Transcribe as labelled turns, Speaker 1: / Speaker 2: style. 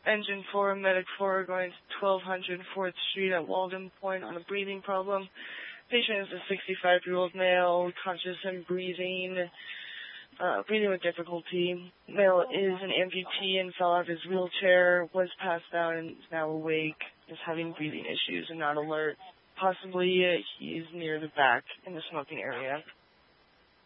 Speaker 1: Engine 4, Medic 4, going to 1200 4th Street at Walden Point on a breathing problem. Patient is a 65-year-old male, conscious and breathing with difficulty. Male is an amputee and fell out of his wheelchair, was passed out and is now awake, is having breathing issues and not alert. Possibly he is near the back in the smoking area.